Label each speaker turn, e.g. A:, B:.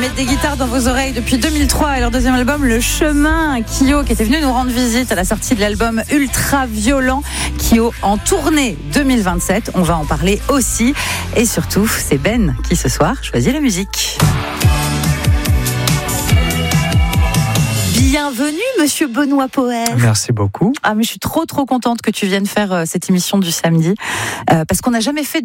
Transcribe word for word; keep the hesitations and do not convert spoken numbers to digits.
A: mettre des guitares dans vos oreilles depuis deux mille trois et leur deuxième album, Le Chemin. Kyo qui était venu nous rendre visite à la sortie de l'album Ultra Violent. Kyo en tournée deux mille vingt-sept. On va en parler aussi. Et surtout, c'est Ben qui ce soir choisit la musique. Bienvenue, monsieur Benoît Poher.
B: Merci beaucoup.
A: Ah, mais je suis trop, trop contente que tu viennes faire euh, cette émission du samedi. Euh, parce qu'on n'a jamais fait